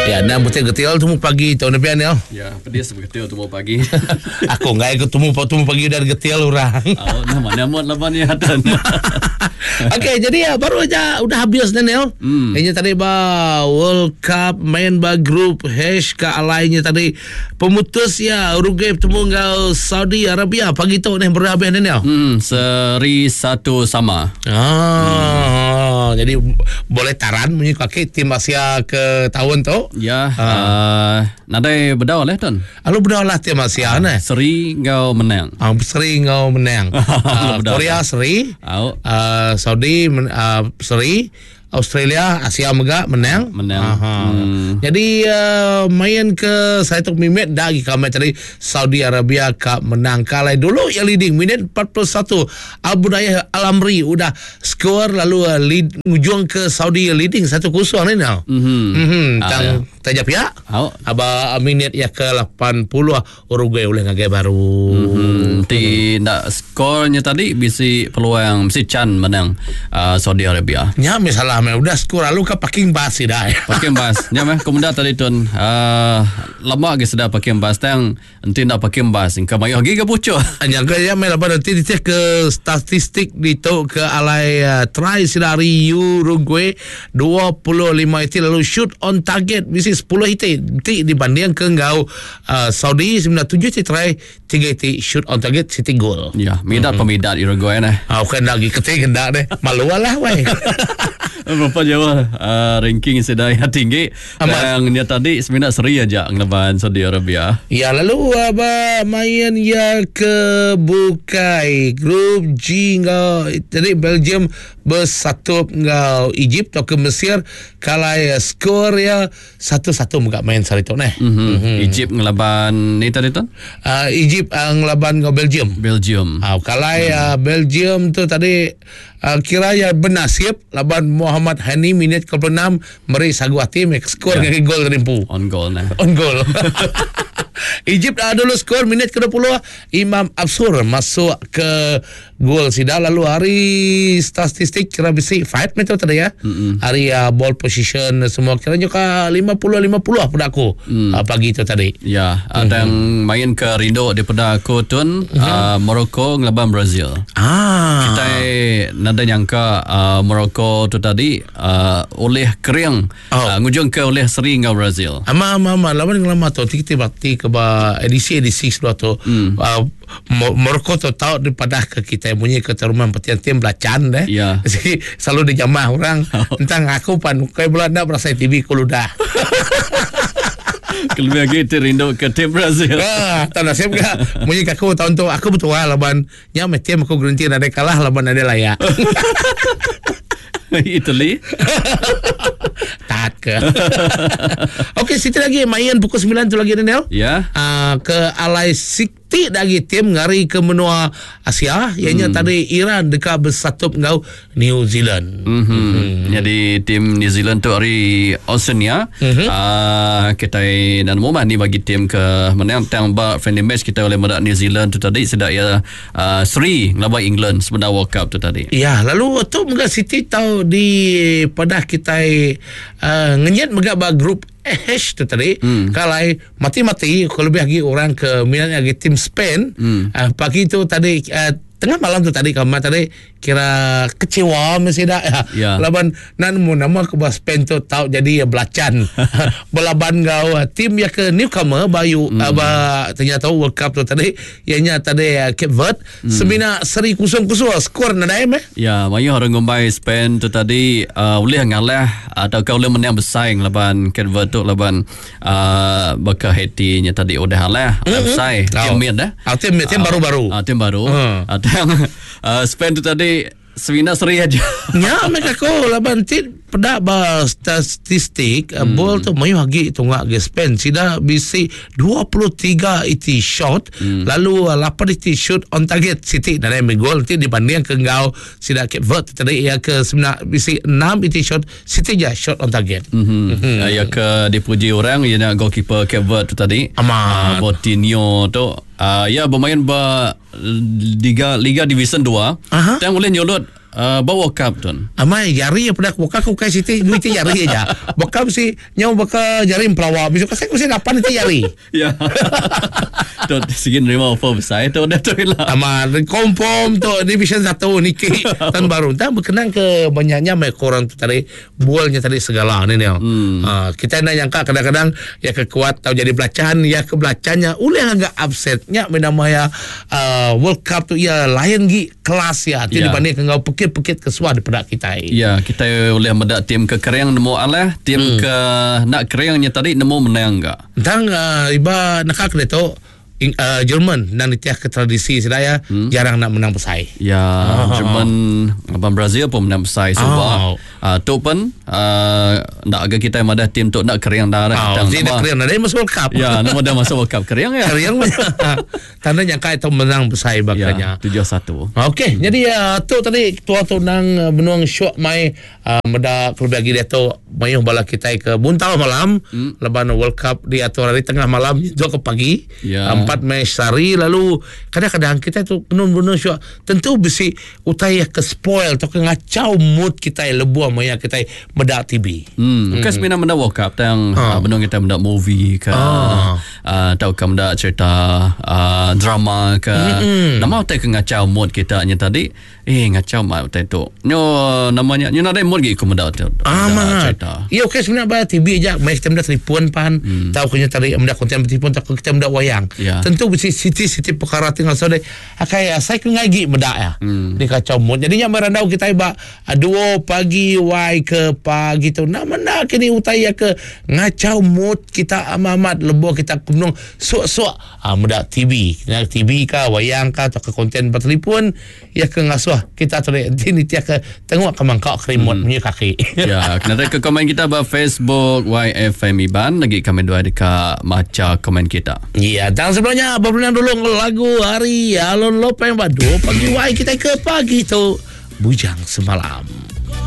Ya, nak betul-betul temu pagi tahun depan ya. Ya, pedis betul temu pagi. Aku enggak ikut temu pagi dan getil orang. Oh, nama laban ya hatan. Okey, jadi ya baru aja udah habis Daniel. Ini tadi World Cup main grup H ke alainya tadi pemutus ya Uruguay bertemu dengan Saudi Arabia pagi tu ni berhabis Daniel. Seri 1 sama. Jadi boleh taran punya kaki tim Asia ke tahun tu. Ya, nadai bedau lah Ton. Alu bedau lah tim Asia ni. Seri ngau menang. Seri ngau menang. Korea seri. Saudi seri. Australia Asia Mega menang. Jadi main ke saya tu minit dah kami tadi Saudi Arabia Cup menang kalah dulu yang leading minit 41 Abu Dayah Al-Amri udah skor lalu lead ujung ke Saudi leading 1-0 ni now. Tajap ya. Aba minit ya ke 80 Uruguay oleh ngagai baru. Tidak skornya tadi bisi peluang si Chan menang Saudi Arabia. Ya misalnya udah skor lalu ke parking bus dah. Parking bus. Ya kemudian tadi Tun lama ke sudah parking bus tang nanti nak parking bus ke mayu lagi ke bocor. Hanya ke ya lepas nanti dicek ke statistik di tu ke alai try dari Uruguay 25 itu lalu shoot on target bisi 10 itu dibanding ke ngau Saudi 97 try 3 itu shoot on target city goal. Ya, pemidat Uruguay nah. Bukan lagi ketik hendak deh. Malu lah weh. Berapa jauh ranking sedang tinggi. Yang dia tadi sebenarnya seri aja ngelaban Saudi Arabia. Ya lalu main ya ke bukai grup G ngau tadi Belgium bersatu ngau Egypt atau ke Mesir kalah skor ya 1-1 muka main sari tu nah. Egypt ngelaban ni tadi tu? Egypt ngelaban ngau Belgium. Kalah Belgium tu tadi kira ya bernasib laban Muhammad Hani minit ke-6 meri saguati make skor ke gol rimpu. On goal. Egypt dulu skor minit ke-20 Imam Absur masuk ke gol sida lalu hari statistik kira bisi 5 meter tadi ya. Hari ball position semua kira juga 50-50 pada aku pagi itu tadi. Ya, ada yang main ke Rindo daripada aku Tun Morocco ngelaban Brazil. Kita nada nyangka Morocco tu tadi oleh kering ngujung ke oleh seri ngau Brazil. Ama lawan ngelama tu kita bakti ke edisi sudah tu Morocco tu tahu daripada ke kita punya keteruman petian tim belacan deh. Ya. Jadi selalu dijamah orang tentang aku pan kayak Belanda berasa TV kuludah. Kelebih lagi Rindo ke tim Brazil. Tak nasib ke punya aku tahun tu aku betul laban nya tim aku garanti ada kalah laban ada layak. Italy. Tak ke. Okey, situ lagi main pukul 9 tu lagi Daniel. Ya. Ke alai Sikti lagi tim ngari ke benua Asia ianya tadi Iran dekat bersatu ngau New Zealand. Jadi tim New Zealand tu hari Oceania. Kita dan momen ni bagi tim ke menang tang friendly match kita oleh medak New Zealand tu tadi sedak ya seri ngelawan England sebenarnya World Cup tu tadi. Ya, lalu tu mga City tahu di pada kita ngenyat megak grup H tu tadi kalau mati-mati kalau lebih lagi orang ke minat lagi tim Spain pagi tu tadi tengah malam tu tadi kami tadi kira kecewa mesti dah laban nan mu nama ke Spain tu tahu jadi belacan belaban gau tim ya ke newcomer bayu ternyata World Cup tu tadi ianya tadi Cape Verde semina seri 0-0 skor nadaim ya mayu orang ngombai Spain tu tadi boleh ngalah atau kau boleh menang bersaing laban Cape Verde tu laban baka Haiti nya tadi udah lah bersaing tim mid dah tim baru-baru tim baru Spain tu tadi Sevina seri aja. Ya, mereka ko laban pada statistik bol tu mayu lagi tunggak ke Spain sida bisi 23 iti shot lalu 8 iti shoot on target City dan yang gol nanti dibanding ke ngau sida Cape Verde tadi ya ke sebenarnya bisi 6 iti shot City je shot on target. Ya ke dipuji orang ya nak goalkeeper Cape Verde tu tadi Botinho tu ya bermain Liga Division 2 dan boleh nyolot bawa cup tuan. Amai jari pada buka ku kai siti duit jari aja. Buka mesti nyau buka jari pelawak. Besok saya mesti dapat itu jari. Ya. Tu segini nerima offer besar tu dah tu lah. Ama confirm tu division 1 niki tahun baru. Dah berkenan ke banyaknya mai korang tu tadi bualnya tadi segala ni ni. Kita nak nyangka kadang-kadang ya kekuat tahu jadi belacan ya kebelacannya ulih agak upsetnya menamanya World Cup tu ya lain gi kelas ya. Ti dibanding dengan pekit-pekit kesuah daripada kita. Ya, kita boleh mendak tim ke Keriang nemu alah, tim ke nak Keriangnya tadi nemu menang enggak. Tang iba nakak dia tu Jerman dan ditiah ke tradisi sedaya jarang nak menang pesai. Ya, Jerman abang Brazil pun menang pesai sebab tu pun nak agak kita yang ada tim tu nak Keriang dah jadi nak Keriang dah masuk World Cup. Ya, nama dah masuk World Cup Keriang ya. Keriang tanda nyangka itu menang pesai baganya. Ya, 7-1. Okey, jadi tu tadi tua tu nang benuang syok mai meda kelebih lagi dia tu mayuh bala kita ke Buntal malam leban World Cup di atur hari tengah malam jauh ke pagi. Ya. 4 match sehari lalu kadang-kadang kita tu kenun syok tentu besi utai ke spoil atau ke ngacau mood kita lebuh maya kita meda TV. Kas mina menda World Cup tang benuang kita menda movie ke atau ke menda cerita drama ke. Nama utai ke ngacau mood kita nya tadi ngacau mak utai tu. Nyo namanya nyo ada mood gi ke menda tu. Cerita. Ya okey sebenarnya TV aja mai kita meda telefon pan tahu kenya tadi meda konten telefon tak kita meda wayang. Tentu besi siti perkara tinggal sore akai saya ke ngaji meda ya. Di kacau mood. Jadinya merandau kita iba 2 pagi wai ke pagi tu nama kini utaya ke ngacau mood kita amat lebuh kita kunung suak-suak meda TV ka wayang ka atau ke konten telefon ya ke ngasuh kita tu ini tiak ke tengok ke mangkak remote punya kaki. Ya, kena ke komen kita ba Facebook YFM Iban lagi kami dua dekat maca komen kita. Ya, dan sebelumnya berbulan dulu lagu hari Alon Lopeng 2 pagi wai kita ke pagi tu bujang semalam.